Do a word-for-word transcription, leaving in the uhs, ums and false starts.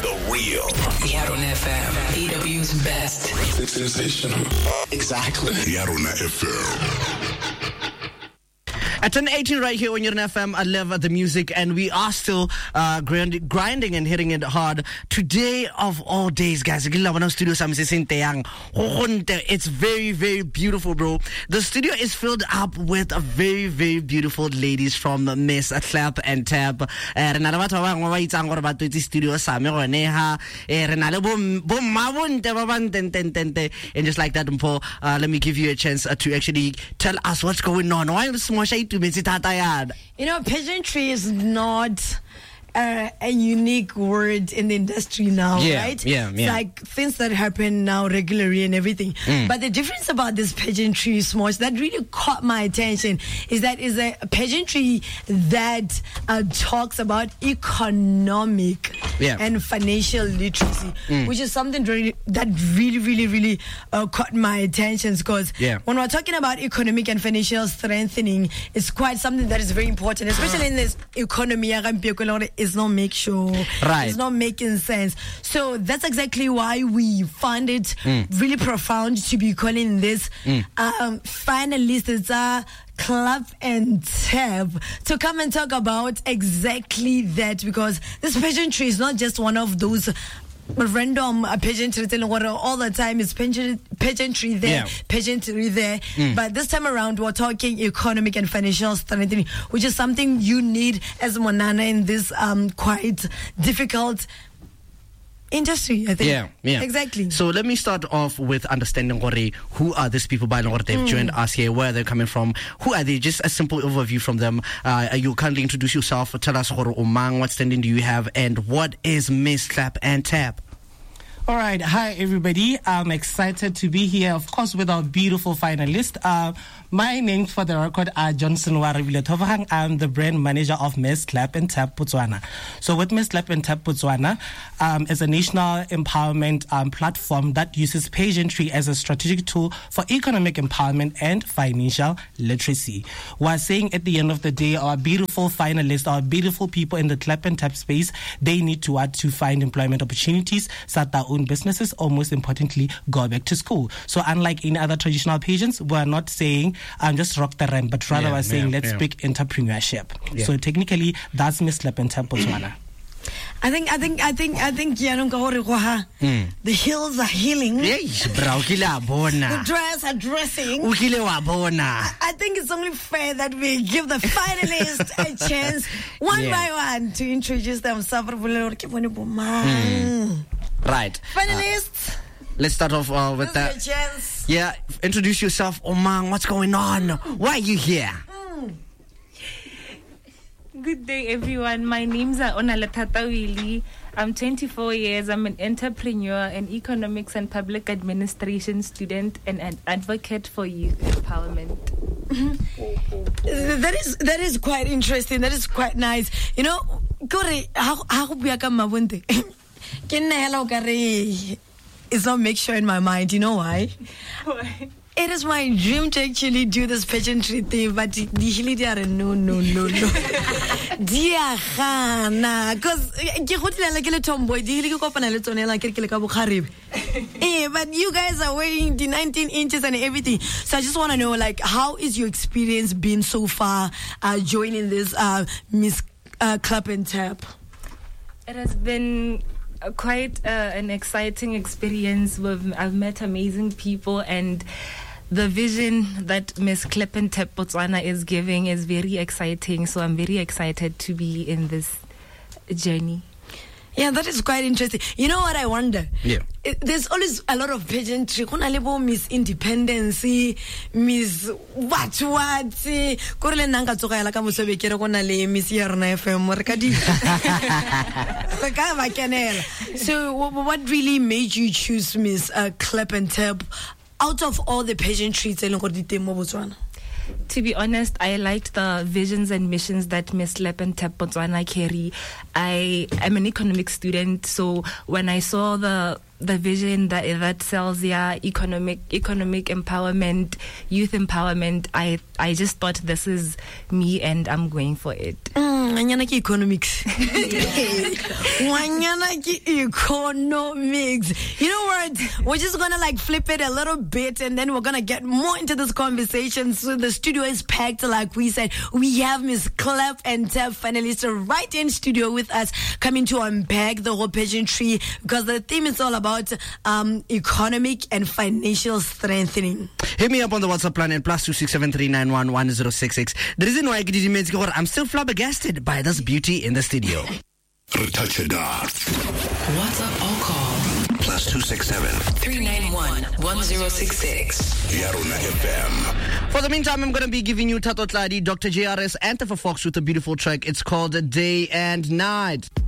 The Real. Yarona F M, E W's best. Sensational. Exactly. Yarona F M. At ten eighteen right here on Yarona F M, I love the music, and we are still uh, grind, grinding and hitting it hard. Today of all days, guys, it's very, very beautiful, bro. The studio is filled up with a very, very beautiful ladies from Miss Clap and Tap. And just like that, uh, let me give you a chance uh, to actually tell us what's going on. Why You know, pageantry is not uh, a unique word in the industry now, yeah, right? Yeah, yeah. It's like things that happen now regularly and everything. Mm. But the difference about this pageantry, Smosh, that really caught my attention is that is a pageantry that uh, talks about economic yeah. and financial literacy, mm. which is something really, that really, really, really uh, caught my attention because yeah. when we're talking about economic and financial strengthening, it's quite something that is very important, especially in this economy. It's not make sure right. It's not making sense. So that's exactly why we find it mm. really profound to be calling this mm. um, finalists. It's a Clap and Tap to come and talk about exactly that, because this pageantry is not just one of those random uh, pageantry all the time. It's pageantry there, yeah. pageantry there. Mm. But this time around, we're talking economic and financial strengthening, which is something you need as Monana in this um, quite difficult industry, I think. Yeah, yeah. Exactly. So let me start off with understanding who are these people by what they've mm. joined us here, where they're coming from, who are they? Just a simple overview from them. Uh, you kindly introduce yourself, tell us what standing do you have, and what is Miss Clap and Tap? All right. Hi, everybody. I'm excited to be here, of course, with our beautiful finalist. Uh, my name, for the record, are Johnson Warabile Tovahang. I'm the brand manager of Miss Clap and Tap Botswana. So with Miss Clap and Tap Botswana, um, is a national empowerment um, platform that uses pageantry as a strategic tool for economic empowerment and financial literacy. We're saying at the end of the day, our beautiful finalists, our beautiful people in the Clap and Tap space, they need to, uh, to find employment opportunities, start their own businesses, or most importantly, go back to school. So unlike in other traditional pageants, we're not saying um, just rock the ramp, but rather yeah, we're saying yeah, let's yeah. speak entrepreneurship. Yeah. So technically, that's Miss Clap and Tap Botswana. I think, I think, I think, I think, mm. the heels are healing. The dress are dressing. I think it's only fair that we give the finalists a chance, one yeah. by one, to introduce themselves. Mm. Right. Finalists. Uh, let's start off uh, with that. Chance. Yeah, introduce yourself, Omang. What's going on? Why are you here? Mm. Good day, everyone. My name's Onalata Tawili. I'm twenty-four years. I'm an entrepreneur, an economics and public administration student, and an advocate for youth empowerment. Mm-hmm. That is that is quite interesting. That is quite nice. You know, Kore, how how we are mabunte. It's not make sure in my mind. You know why? Why? It is my dream to actually do this pageantry thing, but usually they are no, no, no, no. Diana, because like a tomboy, eh, but you guys are wearing the nineteen inches and everything. So I just want to know, like, how is your experience been so far uh, joining this uh, Miss uh, Clap and Tap? It has been Uh, quite uh, an exciting experience. With, I've met amazing people, and the vision that Miss Clap and Tap Botswana is giving is very exciting. So I'm very excited to be in this journey. Yeah, that is quite interesting. You know what I wonder? Yeah. It, there's always a lot of pageantry. Miss Independence, Miss what what. Korele nanga tsoga la ka mosobe kere go na le Miss Yarona F M re ka di. So what really made you choose Miss uh, Clap and Tap out of all the pageantries tse leng go di teng mo Botswana? To be honest, I liked the visions and missions that Miss Clap and Tap Botswana carry. I am an economics student, so when I saw the the vision that that sells yeah economic economic empowerment, youth empowerment, I I just thought this is me and I'm going for it. Mm, Nganyana ki economics. Nganyana ki economics. You know what? We're just gonna like flip it a little bit, and then we're gonna get more into this conversation. So the studio is packed, like we said. We have Miss Clap and Tap finalists right in studio with us, coming to unpack the whole pageantry, because the theme is all about um, economic and financial strengthening. Hit me up on the WhatsApp line at plus two six seven three nine one one zero six six. The reason why I get I'm still flabbergasted by this beauty in the studio. WhatsApp or call plus two six seven three nine one one zero six six. Yarona F M. For the meantime, I'm going to be giving you Tato Tladi, Doctor J R S, and Teffa Fox with a beautiful track. It's called Day and Night.